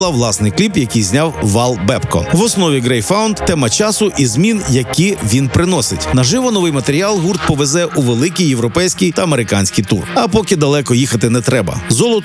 власний кліп, який зняв Вал Бебко. В основі Greyfound – тема часу і змін, які він приносить. Наживо новий матеріал гурт повезе у великий європейський та американський тур. А поки далеко їхати не треба. Золото